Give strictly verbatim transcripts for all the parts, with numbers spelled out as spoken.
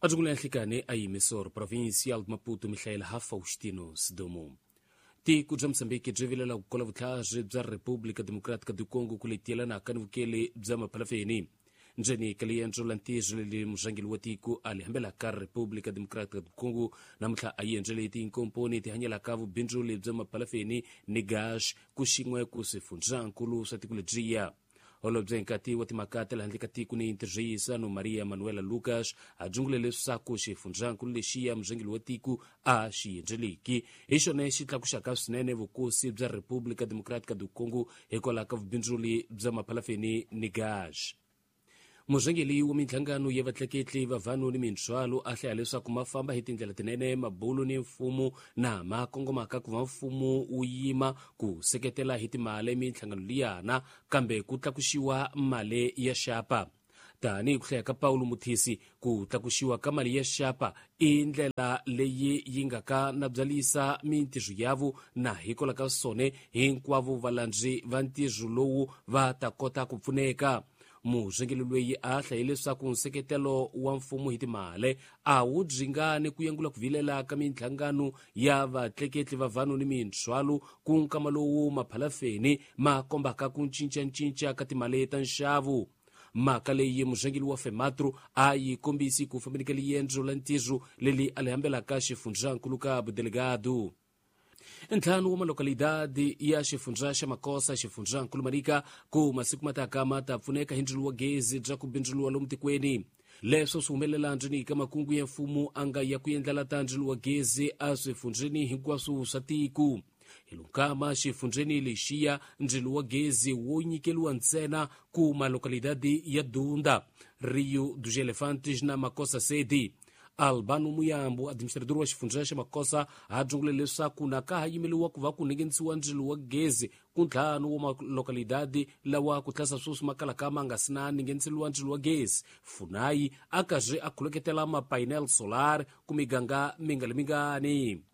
ajungula nhlikane a emissor provincial de Maputo Michael Faustino Sidomo. Tiku ja Msambiki jivilela kukola vutlaji bza República Democrática do Congo kuletiela na kanivukele bza mapalafeni. Njeni kalienjo lantijele li mjangili wa tiku alihambela ka República Democrática do Congo na mtla ayenjele iti inkomponi iti hanyela kavu binjuli bza mapalafeni negash kushingwe kusifunjankulu satikulejia. Olobzenkati watimakate la handikatiku ni interjisa no Maria Manuela Lucas ajungulele sako shefunjankulu leshia mjangili wa tiku a shienjeliki. Isho ne shitla kushaka sinene vukosi bza República Democrática do Congo ekola kavu binjuli bza mapalafeni negash. Mujangeli wa mintlangano ya vatleketli va vanu ni mintswalo ahle leswaku mafamba hi tindlela tinene mabulu ni mfumo na makongo makaku va mfumo uyima ku seketela hi timale mintlangano liyana kambe ku tlakuxiwa male ya xapa. Tani ku hleka Paulo Muthisi ku tlakuxiwa ka mali ya xapa i ndlela leyi yi nga ka nabzalisa mintirho yavu na hikola ka sone hinkwavo valandzi va ntirho lowu va ta kota ku pfuneka. Mujangeli lweyi a hlayile leswaku nseketelo wa mfumo hi timale a wu bzingane ku yengula ku vilela ka mintlangano ya vatleketli va vanu ni mintswalo ku nkama lowu maphalafeni ma kombaka ku ncincancinca ka timale ta nxavo. Maka leyi mujangeli wa FEMATRO a yi kombisi ku fambeleka liyendzo la ntirho leli alihambelaka xifunjankulu ka budelegado. Ntlhanu wa malokalidade ya xifunja xa Makosa xifunjankulu Marika ku masiku mataka mata pfuneka hi ndlulu wa gezi bya ku bindzuluwa lomu tikweni. Leswo swi humelela njeni ka makungu ya mfumo anga ya ku endlela ta ndlulu wa gezi a swifunjeni hinkwaswo swa tiku. Hilunkama xifunjeni lexiya ndlulu wa gezi wo nyikeliwa ntsena ku malokalidade ya Dunda, Rio dos Elefantes na Makosa Sedi. Albano Muyambo, administrador wa xifunja xa Makosa, ajungule leswaku na ka hayimeliwa ku va ku ningenisiwa ndlulu wa gezi ku ntlhanu wa malokalidade lawa ku tlasa swoswi makalakama nga sina ningeniseliwa ndlulu wa gezi. Funayi akaje akhuleketela mapainel solar ku miganga mingalemingani.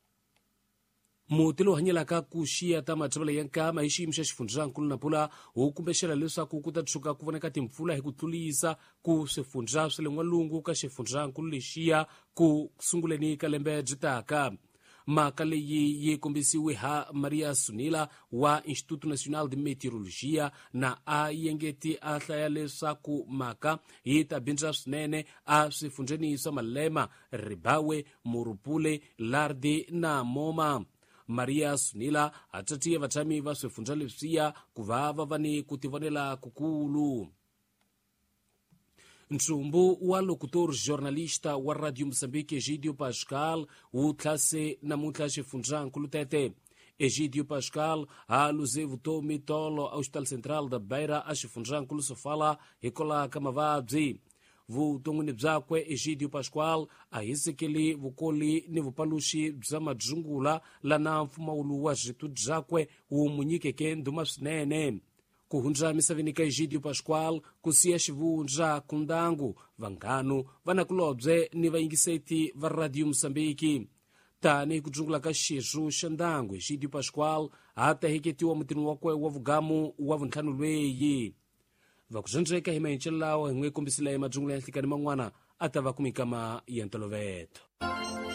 Mutilo hanyelaka ku xia ta matshabela ya nkama hi xiyimo xa xifunjankulu Napula wu kumbexela leswaku ku ta tshuka ku voneka timpfula hi ku tlulisa ku swifunja swa le n'walungu ka xifunjankulu lexiya ku sunguleni ka lembe byi taka. Maka leyi yi kombisiwe ha Maria Sunila wa Instituto Nacional de Meteorologia na a yengeti a hlaya leswaku maka yi ta bindza swinene a swifunjeni swa Malema, Ribawe, Murupule, Lardi na Moma. Maria Sunila atatiye vatshami va swifunja leswiya ku va va vani ku tivonela kukulu. Ntsumbu wa locutor jornalista wa Radio Moçambique Egidio Pascal wu tlhase namuntlha xifunjankulu tete. Egidio Pascal a luze vutomi tolo a Hospital Central da Beira a xifunjankulu sofala hikola ka mavabyi. Vutongoni byakwe Egidio Pascal a hisekeli vukoli ni vupaluxi bya madzungula lana mfumawulu wa byitu byakwe wu munyikeke ndhuma swinene. Ku hundza misaveni ka Egidio Pascal ku siya xivundza ku ndangu vanghanu vanakulobye ni vayingiseti va Radio Moçambique. Tani ku dzungula ka xirhu xa ndangu Egidio Pascal a ta heketiwa mutini wakwe wa vugamu wa vuntlhanu lweyi. Va ku zhendzeka hi mahincelelawa hi n'wi kombisile madzungula ya nhlikani man'wana a ta va kumikama ya ntolovelo.